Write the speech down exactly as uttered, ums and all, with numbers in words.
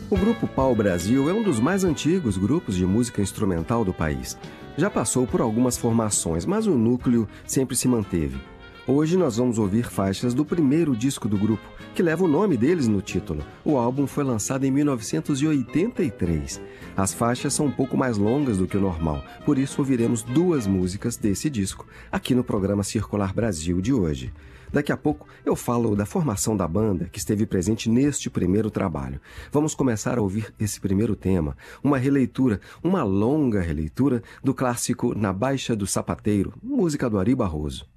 O Grupo Pau Brasil é um dos mais antigos grupos de música instrumental do país. Já passou por algumas formações, mas o núcleo sempre se manteve. Hoje nós vamos ouvir faixas do primeiro disco do grupo, que leva o nome deles no título. O álbum foi lançado em mil novecentos e oitenta e três. As faixas são um pouco mais longas do que o normal, por isso ouviremos duas músicas desse disco, aqui no programa Circular Brasil de hoje. Daqui a pouco eu falo da formação da banda que esteve presente neste primeiro trabalho. Vamos começar a ouvir esse primeiro tema, uma releitura, uma longa releitura do clássico Na Baixa do Sapateiro, música do Ari Barroso.